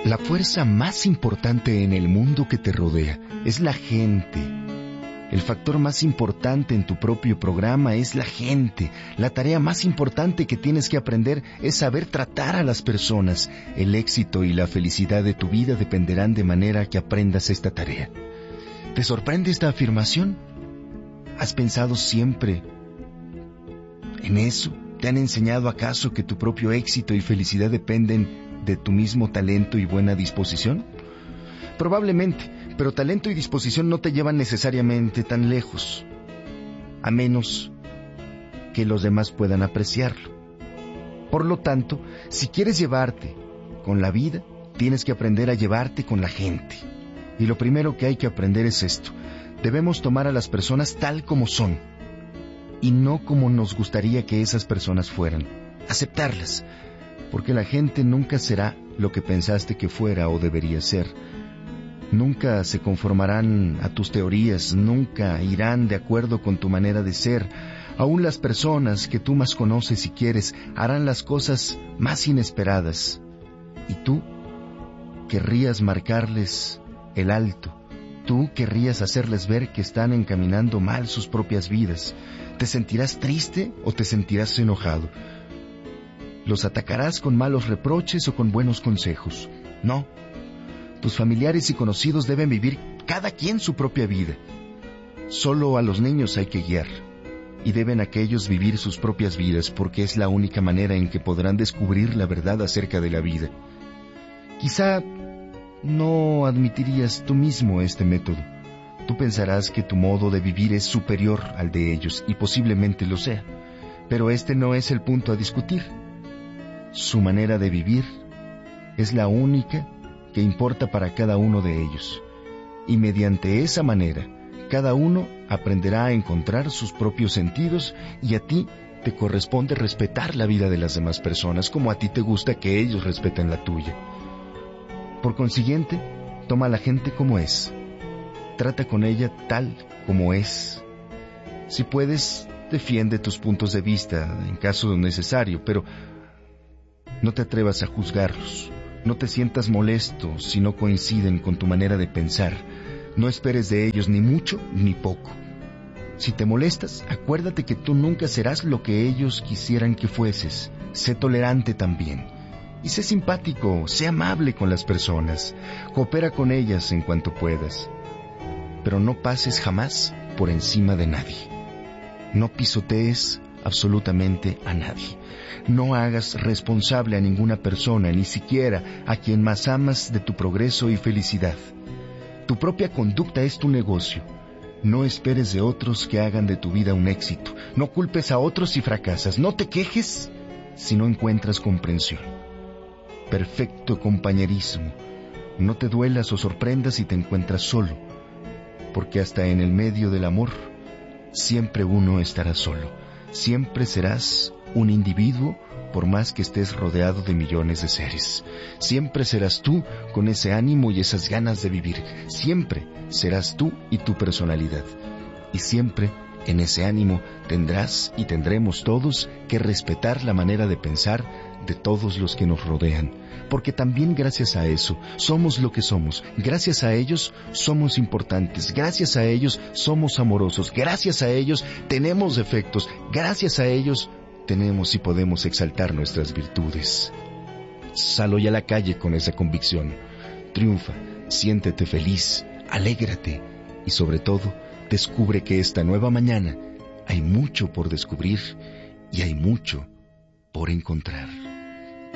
La fuerza más importante en el mundo que te rodea es la gente. El factor más importante en tu propio programa es la gente. La tarea más importante que tienes que aprender es saber tratar a las personas. El éxito y la felicidad de tu vida dependerán de manera que aprendas esta tarea. ¿Te sorprende esta afirmación? ¿Has pensado siempre en eso? ¿Te han enseñado acaso que tu propio éxito y felicidad dependen de tu mismo talento y buena disposición? Probablemente, pero talento y disposición no te llevan necesariamente tan lejos, a menos que los demás puedan apreciarlo. Por lo tanto, si quieres llevarte con la vida, tienes que aprender a llevarte con la gente. Y lo primero que hay que aprender es esto: debemos tomar a las personas tal como son, y no como nos gustaría que esas personas fueran. Aceptarlas, porque la gente nunca será lo que pensaste que fuera o debería ser. Nunca se conformarán a tus teorías, nunca irán de acuerdo con tu manera de ser. Aún las personas que tú más conoces y quieres harán las cosas más inesperadas. Y tú querrías marcarles el alto. Tú querrías hacerles ver que están encaminando mal sus propias vidas. ¿Te sentirás triste o te sentirás enojado? ¿Los atacarás con malos reproches o con buenos consejos? No. Tus familiares y conocidos deben vivir cada quien su propia vida. Solo a los niños hay que guiar. Y deben aquellos vivir sus propias vidas, porque es la única manera en que podrán descubrir la verdad acerca de la vida. Quizá no admitirías tú mismo este método. Tú pensarás que tu modo de vivir es superior al de ellos, y posiblemente lo sea. Pero este no es el punto a discutir. Su manera de vivir es la única que importa para cada uno de ellos. Y mediante esa manera, cada uno aprenderá a encontrar sus propios sentidos, y a ti te corresponde respetar la vida de las demás personas como a ti te gusta que ellos respeten la tuya. Por consiguiente, toma a la gente como es. Trata con ella tal como es. Si puedes, defiende tus puntos de vista en caso necesario, pero no te atrevas a juzgarlos. No te sientas molesto si no coinciden con tu manera de pensar. No esperes de ellos ni mucho ni poco. Si te molestas, acuérdate que tú nunca serás lo que ellos quisieran que fueses. Sé tolerante también. Y sé simpático, sé amable con las personas. Coopera con ellas en cuanto puedas. Pero no pases jamás por encima de nadie. No pisotees absolutamente a nadie. No hagas responsable a ninguna persona, ni siquiera a quien más amas, de tu progreso y felicidad. Tu propia conducta es tu negocio. No esperes de otros que hagan de tu vida un éxito. No culpes a otros si fracasas. No te quejes si no encuentras comprensión. Perfecto compañerismo. No te duelas o sorprendas si te encuentras solo, porque hasta en el medio del amor siempre uno estará solo. Siempre serás un individuo por más que estés rodeado de millones de seres. Siempre serás tú con ese ánimo y esas ganas de vivir. Siempre serás tú y tu personalidad. Y siempre en ese ánimo tendrás y tendremos todos que respetar la manera de pensar de todos los que nos rodean. Porque también gracias a eso somos lo que somos. Gracias a ellos somos importantes. Gracias a ellos somos amorosos. Gracias a ellos tenemos defectos. Gracias a ellos tenemos y podemos exaltar nuestras virtudes. Sal hoy a la calle con esa convicción. Triunfa, siéntete feliz, alégrate y sobre todo descubre que esta nueva mañana hay mucho por descubrir y hay mucho por encontrar.